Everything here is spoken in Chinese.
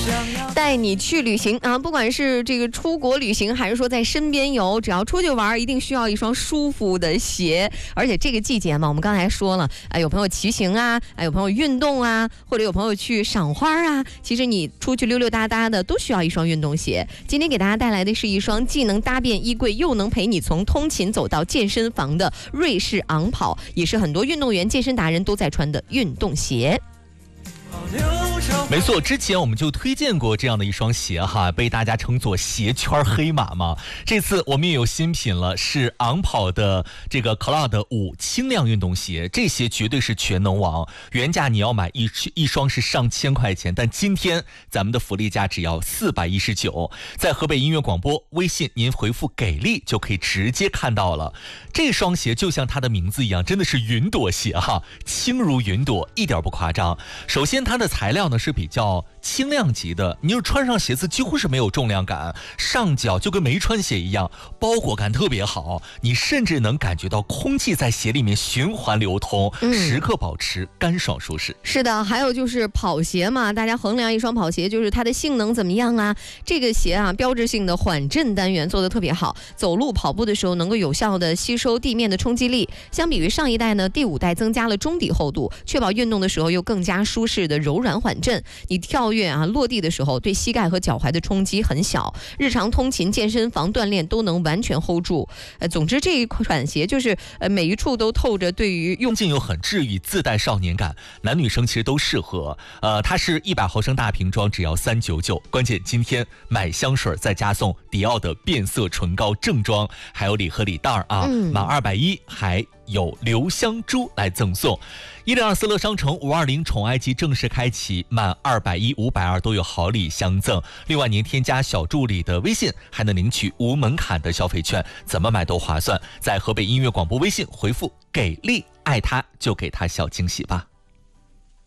带你去旅行啊，不管是这个出国旅行，还是说在身边游，只要出去玩，一定需要一双舒服的鞋。而且这个季节嘛，我们刚才说了，有朋友骑行啊，有朋友运动啊，或者有朋友去赏花啊，其实你出去溜溜达达的都需要一双运动鞋。今天给大家带来的是一双既能搭便衣柜，又能陪你从通勤走到健身房的瑞士昂跑，也是很多运动员、健身达人都在穿的运动鞋。 没错，之前我们就推荐过这样的一双鞋哈，被大家称作鞋圈黑马嘛。这次我们也有新品了，是昂跑的这个 Cloud 5轻量运动鞋，这鞋绝对是全能王。原价你要买一双是上千块钱，但今天咱们的福利价只要419，在河北音乐广播微信您回复给力就可以直接看到了。这双鞋就像它的名字一样，真的是云朵鞋哈，轻如云朵，一点不夸张。首先它的材料呢是比较轻量级的，你就穿上鞋子几乎是没有重量感，上脚就跟没穿鞋一样，包裹感特别好，你甚至能感觉到空气在鞋里面循环流通，时刻保持干爽舒适。 是的，还有就是跑鞋嘛，大家衡量一双跑鞋就是它的性能怎么样啊。这个鞋啊，标志性的缓震单元做得特别好，走路跑步的时候能够有效的吸收地面的冲击力。相比于上一代呢，第5代增加了中底厚度，确保运动的时候又更加舒适的柔软缓震。你跳跃啊落地的时候对膝盖和脚踝的冲击很小，日常通勤、健身房锻炼都能完全 hold 住。总之这一款鞋就是每一处都透着对于用劲又很治愈，自带少年感，男女生其实都适合。它是100毫升大瓶装，只要399。关键今天买香水再加送迪奥的变色唇膏正装，还有礼盒礼袋啊，满210还有留香珠来赠送。1024乐商城520宠爱季正式开启，满210、520都有好礼相赠。另外您添加小助理的微信，还能领取无门槛的消费券，怎么买都划算。在河北音乐广播微信回复给力，爱他就给他小惊喜吧。